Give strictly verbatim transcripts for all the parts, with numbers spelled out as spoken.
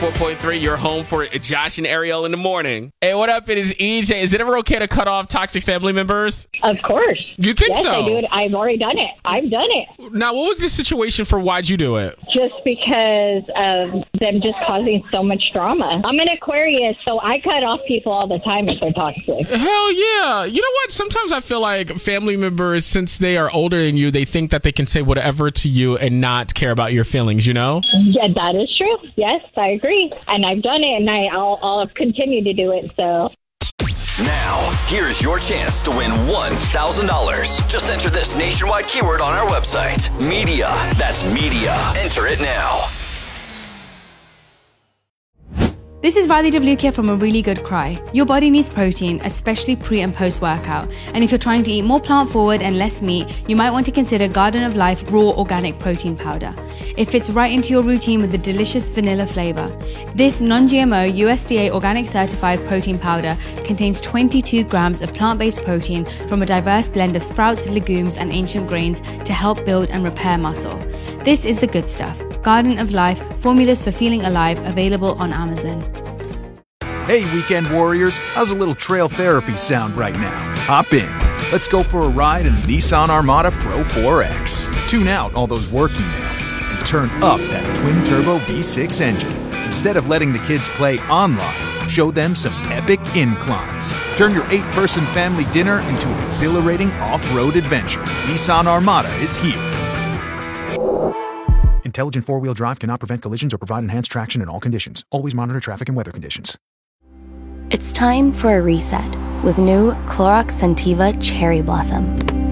four point three, you're home for Josh and Ariel in the morning. Hey, what up? It is E J. Is it ever okay to cut off toxic family members? Of course. You think yes, so? I do it. I've already done it. I've done it. Now, what was the situation for why'd you do it? Just because of them just causing so much drama. I'm an Aquarius, so I cut off people all the time if they're toxic. Hell yeah. You know what? Sometimes I feel like family members, since they are older than you, they think that they can say whatever to you and not care about your feelings, you know? Yeah, that is true. Yes, I agree. And I've done it, and I, I'll, I'll continue to do it, so... Now, here's your chance to win one thousand dollars. Just enter this nationwide keyword on our website. Media. That's media. Enter it now. This is Riley DeVlukia from A Really Good Cry. Your body needs protein, especially pre and post workout. And if you're trying to eat more plant forward and less meat, you might want to consider Garden of Life Raw Organic Protein Powder. It fits right into your routine with a delicious vanilla flavor. This non-G M O U S D A organic certified protein powder contains twenty-two grams of plant-based protein from a diverse blend of sprouts, legumes, and ancient grains to help build and repair muscle. This is the good stuff. Garden of Life, formulas for feeling alive, available on Amazon. Hey, weekend warriors, how's a little trail therapy sound right now? Hop in. Let's go for a ride in the Nissan Armada Pro four X. Tune out all those work emails and turn up that twin-turbo V six engine. Instead of letting the kids play online, show them some epic inclines. Turn your eight-person family dinner into an exhilarating off-road adventure. Nissan Armada is here. Intelligent four-wheel drive cannot prevent collisions or provide enhanced traction in all conditions. Always monitor traffic and weather conditions. It's time for a reset with new Clorox Scentiva Cherry Blossom.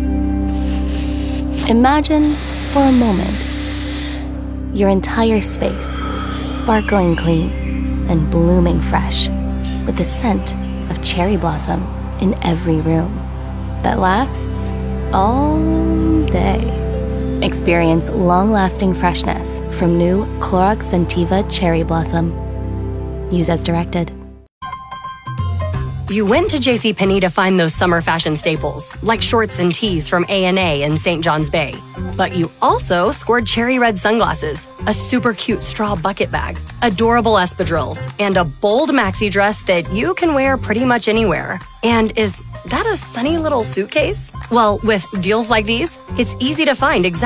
Imagine, for a moment, your entire space sparkling clean and blooming fresh with the scent of cherry blossom in every room that lasts all day. Experience long-lasting freshness from new Clorox Scentiva Cherry Blossom. Use as directed. You went to JCPenney to find those summer fashion staples, like shorts and tees from A and A in Saint John's Bay. But you also scored cherry red sunglasses, a super cute straw bucket bag, adorable espadrilles, and a bold maxi dress that you can wear pretty much anywhere. And is that a sunny little suitcase? Well, with deals like these, it's easy to find exactly